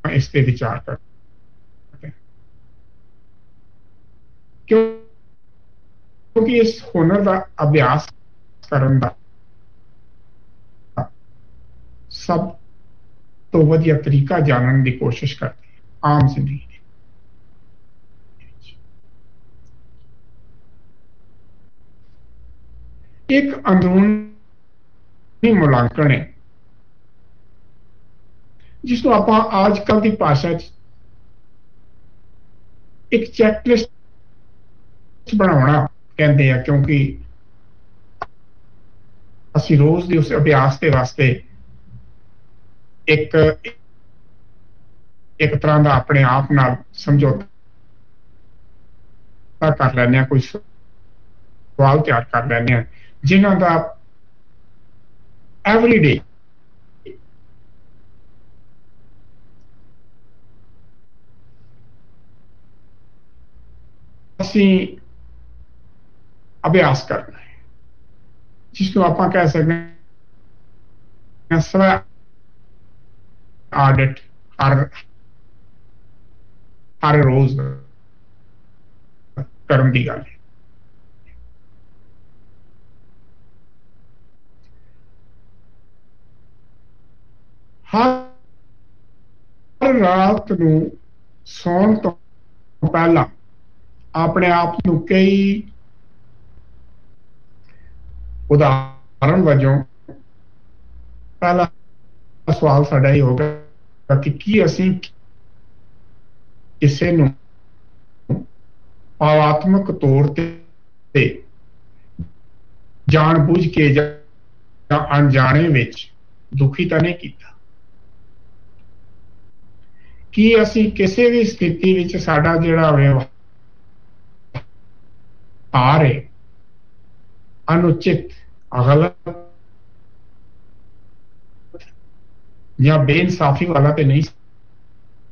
इस पे विचार करते हैं, क्योंकि इस हुनर का अभ्यास करने का सब तो वधिया तरीका जानने की कोशिश करते हैं आम जिंदगी। एक अंदरूनी मुलांकन है जिसको आप आजकल की भाषा एक चैकलिस्ट बनाना कहते हैं, क्योंकि असी रोज के उस अभ्यास के वास्ते एक एक तरह का अपने आप नाल समझौता कर लेने, कोई सवाल तैयार कर लेने जिन्हों का एवरीडे असी अभ्यास करना है, जिसको आप कह सकते हैं स्व ऑडिट हर रोज करने की गल है। हर रात नूं सौण तो पहला अपने आप नूं कई उदाहरण वजों पहला सवाल साडा ही होगा कि की असीं किसी नूं भावात्मक तौर ते जानबूझ के जां अनजाणे विच दुखी तो नहीं कीता। कि असीं किसी भी स्थिति विच साडा जिहड़ा व्यवहार है अनुचित गलत या बेइंसाफी वाला तो नहीं